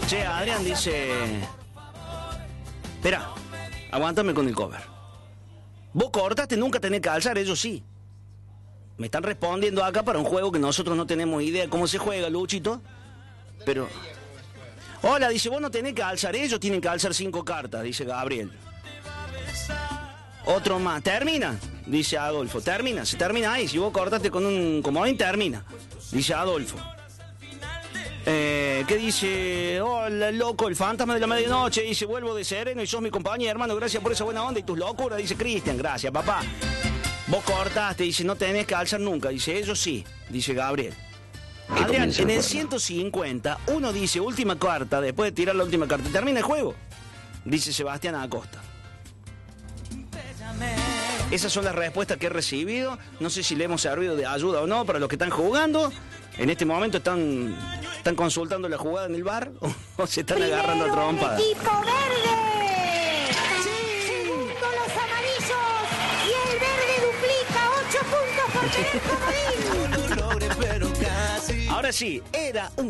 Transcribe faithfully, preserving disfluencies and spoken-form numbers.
Che, Adrián dice... Espera, aguántame con el cover. Vos cortaste, nunca tenés que alzar, eso sí. Me están respondiendo acá para un juego que nosotros no tenemos idea de cómo se juega, Luchito. Pero... Hola, dice, vos no tenés que alzar, ellos tienen que alzar cinco cartas, dice Gabriel. Otro más. ¿Termina? Dice Adolfo. ¿Termina? Se termina ahí. Si vos cortaste con un comodín, termina. Dice Adolfo. Eh, ¿Qué dice? Hola, loco, el fantasma de la medianoche. Dice, vuelvo de sereno y sos mi compañero, hermano. Gracias por esa buena onda y tus locuras. Dice Cristian. Gracias, papá. Vos cortaste. Dice, no tenés que alzar nunca. Dice, ellos sí. Dice Gabriel. Adrián, en el ciento cincuenta, uno dice última carta. Después de tirar la última carta, termina el juego. Dice Sebastián Acosta. Esas son las respuestas que he recibido. No sé si le hemos servido de ayuda o no para los que están jugando. En este momento están, están consultando la jugada en el bar o, o se están Primero agarrando a trompadas. ¡Equipo verde! Sí. Segundo los amarillos. Y el verde duplica ocho puntos por tener comodín. Ahora sí, era un